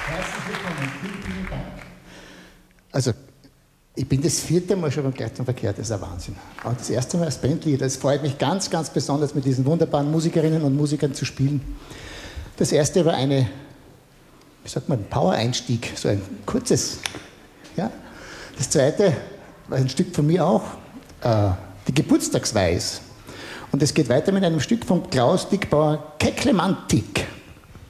Herzlich willkommen. Vielen Dank. Also, ich bin das 4. Mal schon beim Gleittonverkehr, das ist ein Wahnsinn. Aber das erste Mal als Bandleader, das freut mich ganz, ganz besonders, mit diesen wunderbaren Musikerinnen und Musikern zu spielen. Das erste war ein Power-Einstieg, so ein kurzes. Ja. Das zweite war ein Stück von mir auch, die Geburtstagsweis. Und es geht weiter mit einem Stück von Klaus Dickbauer, Kecklemantik.